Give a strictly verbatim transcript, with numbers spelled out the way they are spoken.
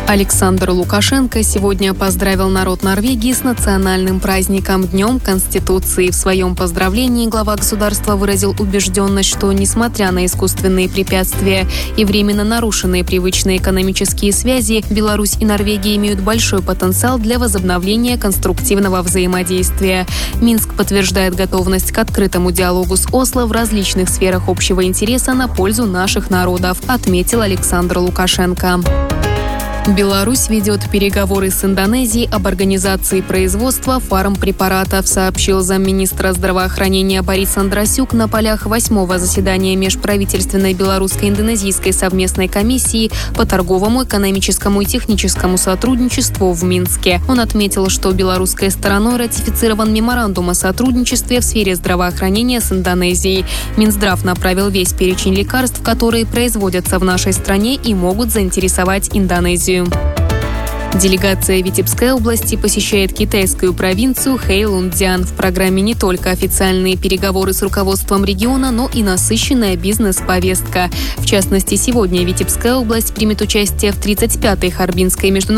Александр Лукашенко сегодня поздравил народ Норвегии с национальным праздником Днем Конституции. В своем поздравлении глава государства выразил убежденность, что, несмотря на искусственные препятствия и временно нарушенные привычные экономические связи, Беларусь и Норвегия имеют большой потенциал для возобновления конструктивного взаимодействия. Минск подтверждает готовность к открытому диалогу с Осло в различных сферах общего интереса на пользу наших народов, отметил Александр Лукашенко. Беларусь ведет переговоры с Индонезией об организации производства фармпрепаратов, сообщил замминистра здравоохранения Борис Андрасюк на полях восьмого заседания межправительственной белорусско-индонезийской совместной комиссии по торговому, экономическому и техническому сотрудничеству в Минске. Он отметил, что белорусской стороной ратифицирован меморандум о сотрудничестве в сфере здравоохранения с Индонезией. Минздрав направил весь перечень лекарств, которые производятся в нашей стране и могут заинтересовать Индонезию. Делегация Витебской области посещает китайскую провинцию Хэйлунцзян. В программе не только официальные переговоры с руководством региона, но и насыщенная бизнес-повестка. В частности, сегодня Витебская область примет участие в тридцать пятой Харбинской международной